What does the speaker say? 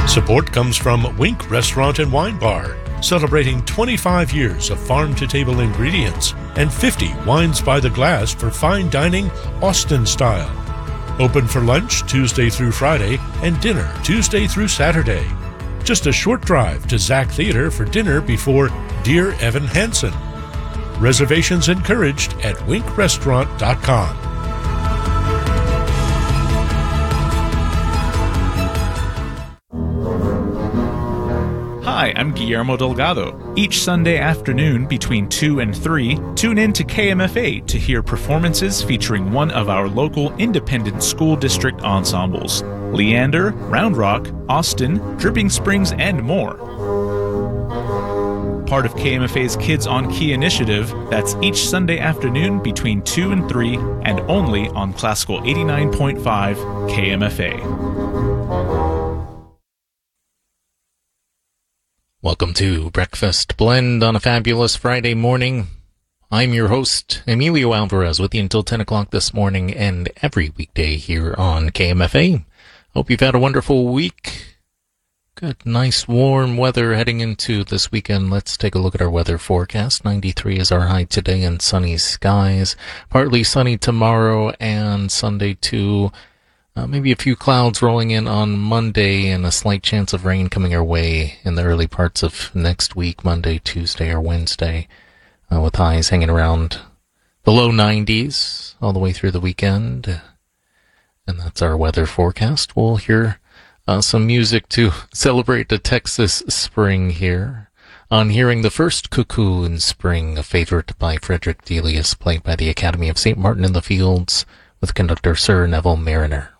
Support comes from Wink Restaurant and Wine Bar, celebrating 25 years of farm-to-table ingredients and 50 wines by the glass for fine dining Austin style. Open for lunch Tuesday through Friday and dinner Tuesday through Saturday. Just a short drive to Zach Theater for dinner before Dear Evan Hansen. Reservations encouraged at winkrestaurant.com. Hi, I'm Guillermo Delgado. Each Sunday afternoon between 2 and 3, tune in to KMFA to hear performances featuring one of our local independent school district ensembles: Leander, Round Rock, Austin, Dripping Springs, and more. Part of KMFA's Kids on Key initiative, that's each Sunday afternoon between 2 and 3 and only on Classical 89.5 KMFA. Welcome to Breakfast Blend on a fabulous Friday morning. I'm your host, Emilio Alvarez, with you until 10 o'clock this morning and every weekday here on KMFA. Hope you've had a wonderful week. Good, nice, warm weather heading into this weekend. Let's take a look at our weather forecast. 93 is our high today and sunny skies. Partly sunny tomorrow and Sunday too. Maybe a few clouds rolling in on Monday and a slight chance of rain coming our way in the early parts of next week, Monday, Tuesday, or Wednesday, with highs hanging around the low 90s all the way through the weekend. And that's our weather forecast. We'll hear some music to celebrate the Texas spring here. On hearing the first Cuckoo in Spring, a favorite by Frederick Delius, played by the Academy of St. Martin in the Fields, with conductor Sir Neville Mariner.